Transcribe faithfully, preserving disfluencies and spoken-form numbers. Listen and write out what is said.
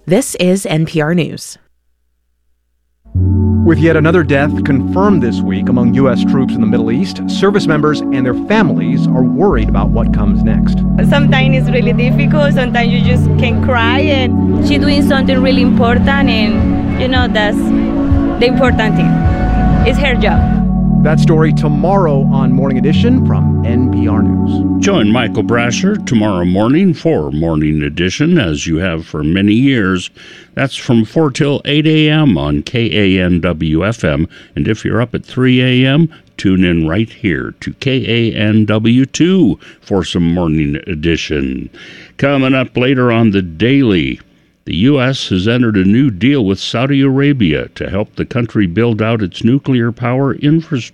This is N P R News. With yet another death confirmed this week among U S troops in the Middle East, service members and their families are worried about what comes next. Sometimes it's really difficult. Sometimes you just can cry, and she's doing something really important, and you know that's the important thing. It's her job. That story tomorrow on Morning Edition from N P R News. Join Michael Brasher tomorrow morning for Morning Edition, as you have for many years. That's from four till eight a.m. on K A N W F M. And if you're up at three a.m., tune in right here to K A N W two for some Morning Edition. Coming up later on the Daily, the U S has entered a new deal with Saudi Arabia to help the country build out its nuclear power infrastructure.